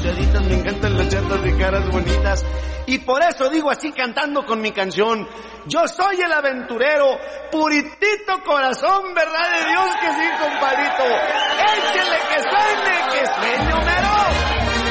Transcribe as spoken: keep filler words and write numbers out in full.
bronceaditas, me encantan las chatas de caras bonitas. Y por eso digo así cantando con mi canción: yo soy el aventurero, puritito corazón, verdad de Dios que sí, compadrito.